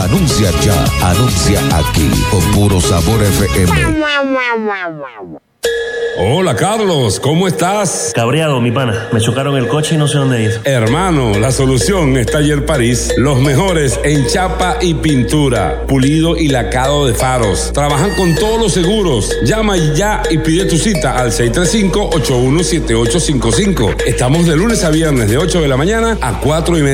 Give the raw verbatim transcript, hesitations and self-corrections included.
Anuncia ya, anuncia aquí, con Puro Sabor F M. Hola Carlos, ¿cómo estás? Cabreado, mi pana. Me chocaron el coche y no sé dónde ir. Hermano, la solución está Taller París. Los mejores en chapa y pintura, pulido y lacado de faros. Trabajan con todos los seguros. Llama ya y pide tu cita al seis tres cinco, ocho uno siete ocho cinco cinco. Estamos de lunes a viernes de ocho de la mañana a cuatro y media.